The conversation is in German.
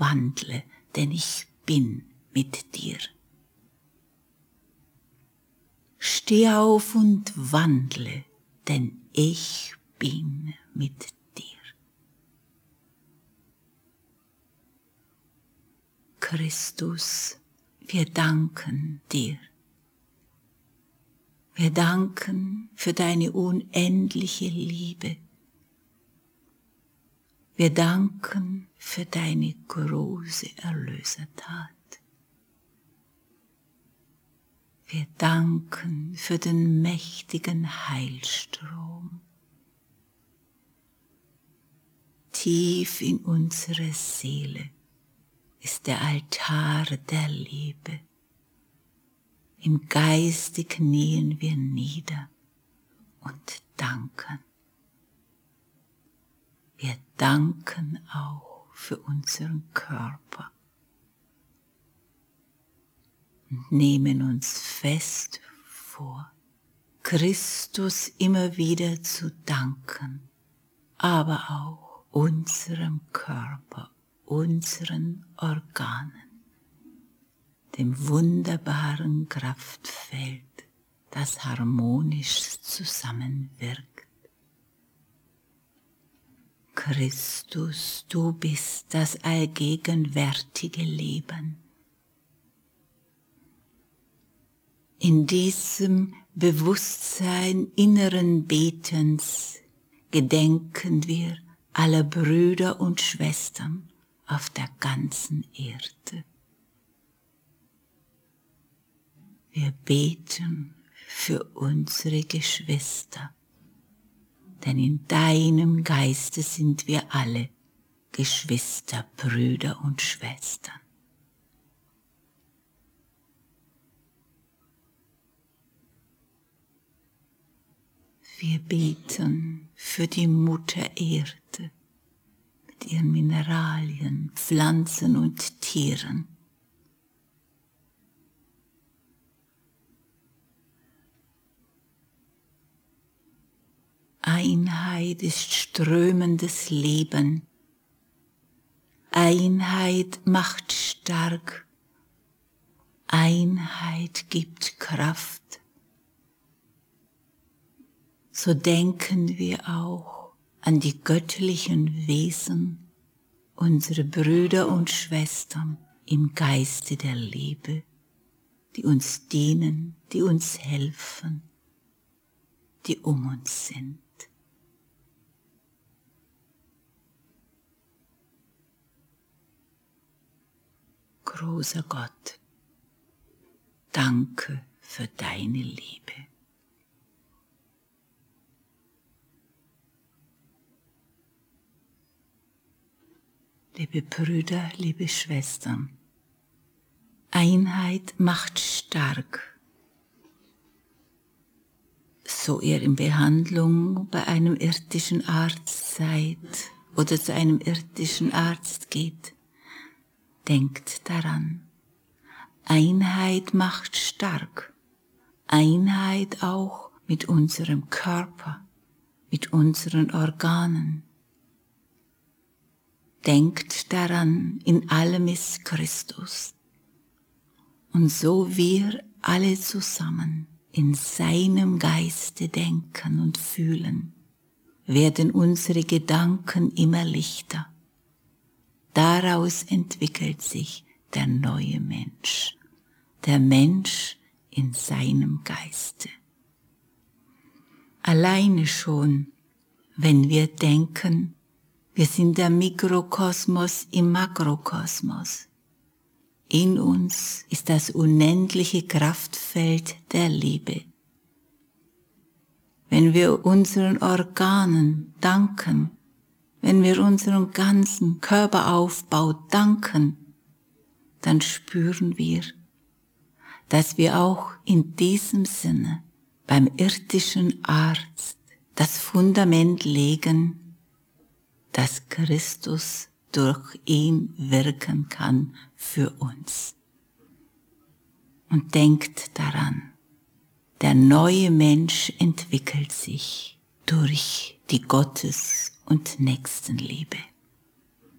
wandle, denn ich bin mit dir. Steh auf und wandle, denn ich bin mit dir. Christus, wir danken dir. Wir danken für deine unendliche Liebe. Wir danken für deine große Erlösertat. Wir danken für den mächtigen Heilstrom. Tief in unserer Seele ist der Altar der Liebe. Im Geiste knien wir nieder und danken. Wir danken auch für unseren Körper und nehmen uns fest vor, Christus immer wieder zu danken, aber auch unserem Körper, unseren Organen, dem wunderbaren Kraftfeld, das harmonisch zusammenwirkt. Christus, du bist das allgegenwärtige Leben. In diesem Bewusstsein inneren Betens gedenken wir aller Brüder und Schwestern auf der ganzen Erde. Wir beten für unsere Geschwister, denn in deinem Geiste sind wir alle Geschwister, Brüder und Schwestern. Wir beten für die Mutter Erde mit ihren Mineralien, Pflanzen und Tieren. Einheit ist strömendes Leben. Einheit macht stark. Einheit gibt Kraft. So denken wir auch an die göttlichen Wesen, unsere Brüder und Schwestern im Geiste der Liebe, die uns dienen, die uns helfen, die um uns sind. Großer Gott, danke für deine Liebe. Liebe Brüder, liebe Schwestern, Einheit macht stark. So ihr in Behandlung bei einem irdischen Arzt seid oder zu einem irdischen Arzt geht, denkt daran, Einheit macht stark. Einheit auch mit unserem Körper, mit unseren Organen. Denkt daran, in allem ist Christus. Und so wir alle zusammen in seinem Geiste denken und fühlen, werden unsere Gedanken immer lichter. Daraus entwickelt sich der neue Mensch, der Mensch in seinem Geiste. Alleine schon, wenn wir denken, wir sind der Mikrokosmos im Makrokosmos. In uns ist das unendliche Kraftfeld der Liebe. Wenn wir unseren Organen danken, wenn wir unserem ganzen Körperaufbau danken, dann spüren wir, dass wir auch in diesem Sinne beim irdischen Arzt das Fundament legen, dass Christus durch ihn wirken kann für uns. Und denkt daran, der neue Mensch entwickelt sich durch die Gottes- und Nächstenliebe.